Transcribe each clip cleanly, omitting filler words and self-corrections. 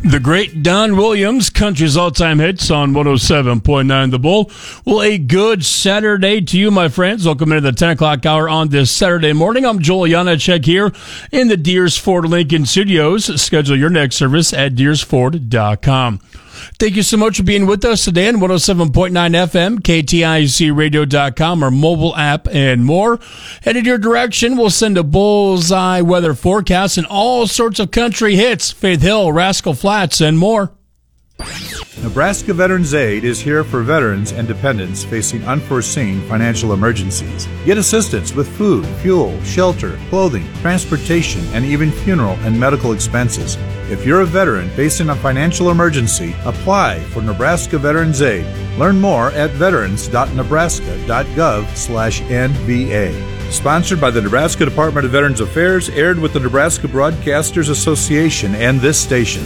The great Don Williams, country's all-time hits on 107.9 The Bull. Well, a good Saturday to you, my friends. Welcome into the 10 o'clock hour on this Saturday morning. I'm Joel Janacek here in the Deers Ford Lincoln Studios. Schedule your next service at deersford.com. Thank you so much for being with us today on 107.9 FM, KTICradio.com, our mobile app, and more. Headed your direction, we'll send a bullseye weather forecast and all sorts of country hits, Faith Hill, Rascal Flats, and more. Nebraska Veterans Aid is here for veterans and dependents facing unforeseen financial emergencies. Get assistance with food, fuel, shelter, clothing, transportation, and even funeral and medical expenses. If you're a veteran facing a financial emergency, apply for Nebraska Veterans Aid. Learn more at veterans.nebraska.gov/NVA. Sponsored by the Nebraska Department of Veterans Affairs, aired with the Nebraska Broadcasters Association and this station.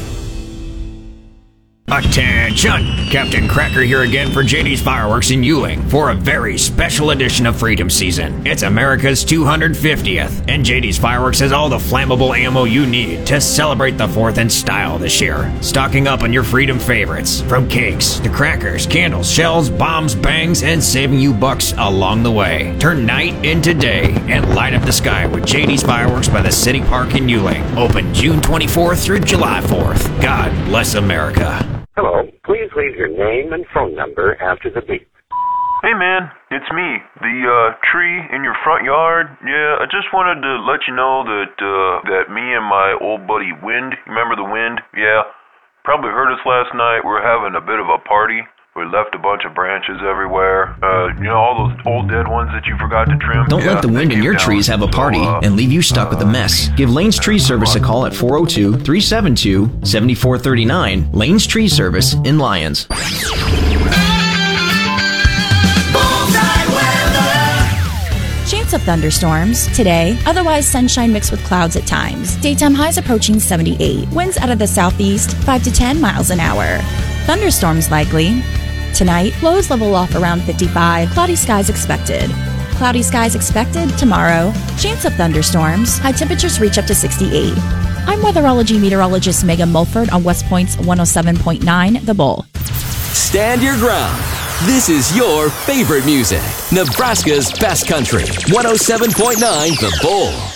Attention! Captain Cracker here again for JD's Fireworks in Ewing for a very special edition of Freedom Season. It's America's 250th, and JD's Fireworks has all the flammable ammo you need to celebrate the 4th in style this year. Stocking up on your Freedom favorites, from cakes to crackers, candles, shells, bombs, bangs, and saving you bucks along the way. Turn night into day and light up the sky with JD's Fireworks by the City Park in Ewing. Open June 24th through July 4th. God bless America. Hello, please leave your name and phone number after the beep. Hey man, it's me, the tree in your front yard. Yeah, I just wanted to let you know that me and my old buddy Wind, remember the Wind? Yeah, probably heard us last night. We're having a bit of a party. We left a bunch of branches everywhere. All those old dead ones that you forgot to trim. Don't let the wind in your trees have a party and leave you stuck with a mess. Give Lane's Tree Service a call at 402-372-7439. Lane's Tree Service in Lyons. Chance of thunderstorms today, otherwise sunshine mixed with clouds at times. Daytime highs approaching 78. Winds out of the southeast 5 to 10 miles an hour. Thunderstorms likely. Tonight, lows level off around 55. Cloudy skies expected. Cloudy skies expected tomorrow. Chance of thunderstorms. High temperatures reach up to 68. I'm weatherology meteorologist Megan Mulford on West Point's 107.9 The Bull. Stand your ground. This is your favorite music. Nebraska's best country. 107.9 The Bull.